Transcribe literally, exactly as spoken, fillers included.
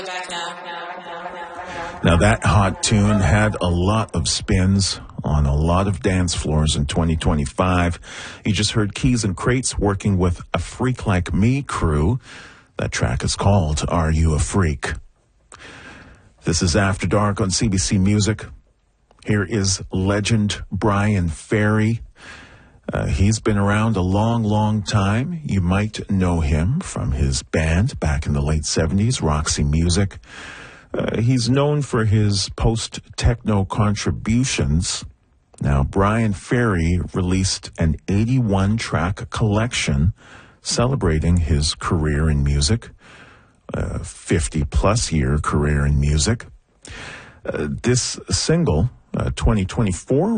Now, that hot tune had a lot of spins on a lot of dance floors in twenty twenty-five. You just heard Keys and Crates working with A Freak Like Me crew. That track is called Are You a Freak? This is After Dark on C B C Music. Here is legend Bryan Ferry. Uh, he's been around a long, long time. You might know him from his band back in the late seventies, Roxy Music. Uh, he's known for his post-techno contributions. Now, Bryan Ferry released an eighty-one track collection celebrating his career in music, a fifty-plus year career in music. Uh, this single, uh, twenty twenty-four